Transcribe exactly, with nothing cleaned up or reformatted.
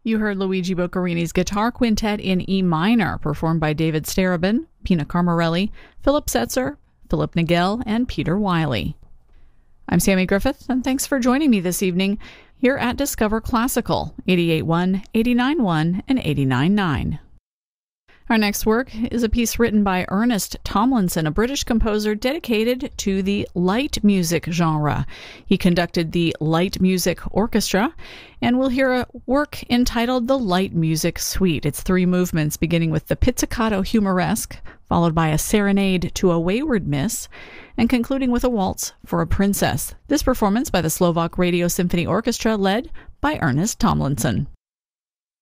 You heard Luigi Boccarini's Guitar Quintet in E minor, performed by David Starobin, Pina Carmarelli, Philip Setzer, Philip Nagel, and Peter Wiley. I'm Sammy Griffith, and thanks for joining me this evening here at Discover Classical, eighty-eight point one, eighty-nine point one, and eighty-nine point nine. Our next work is a piece written by Ernest Tomlinson, a British composer dedicated to the light music genre. He conducted the Light Music Orchestra, and we'll hear a work entitled The Light Music Suite. It's three movements, beginning with the pizzicato humoresque, followed by a serenade to a wayward miss, and concluding with a waltz for a princess. This performance by the Slovak Radio Symphony Orchestra, led by Ernest Tomlinson.